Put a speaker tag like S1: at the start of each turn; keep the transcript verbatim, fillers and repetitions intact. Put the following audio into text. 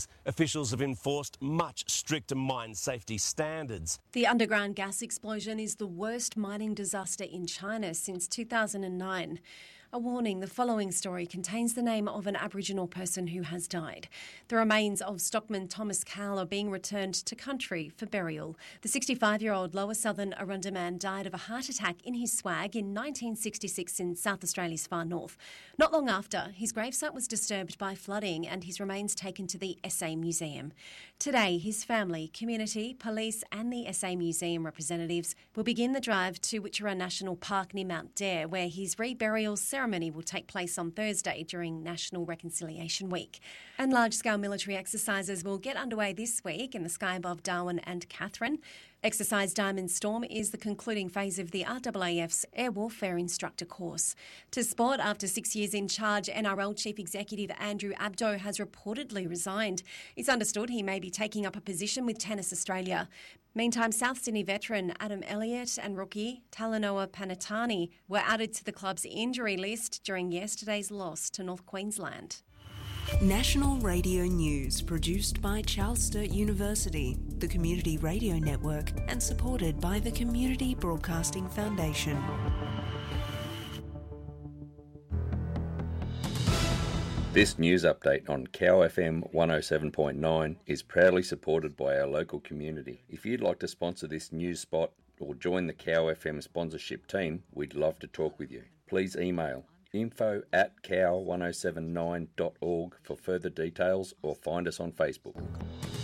S1: Officials have enforced much stricter mine safety standards.
S2: The underground gas explosion is the worst mining disaster in China since two thousand nine. A warning, the following story contains the name of an Aboriginal person who has died. The remains of Stockman Thomas Cowell are being returned to country for burial. The sixty-five-year-old Lower Southern Arrunda man died of a heart attack in his swag in nineteen sixty-six in South Australia's far north. Not long after, his gravesite was disturbed by flooding and his remains taken to the S A Museum. Today, his family, community, police and the S A Museum representatives will begin the drive to Witcherra National Park near Mount Dare, where his reburial ceremony will take place on Thursday during National Reconciliation Week. And large-scale military exercises will get underway this week in the sky above Darwin and Katherine. Exercise Diamond Storm is the concluding phase of the R A A F's Air Warfare Instructor course. To sport, after six years in charge, N R L Chief Executive Andrew Abdo has reportedly resigned. It's understood he may be taking up a position with Tennis Australia. Meantime, South Sydney veteran Adam Elliott and rookie Talanoa Panatani were added to the club's injury list during yesterday's loss to North Queensland.
S3: National Radio News, produced by Charles Sturt University, the Community Radio Network, and supported by the Community Broadcasting Foundation.
S4: This news update on Cow F M one oh seven point nine is proudly supported by our local community. If you'd like to sponsor this news spot or join the Cow F M sponsorship team, we'd love to talk with you. Please email info at cow ten seventy-nine dot org for further details or find us on Facebook.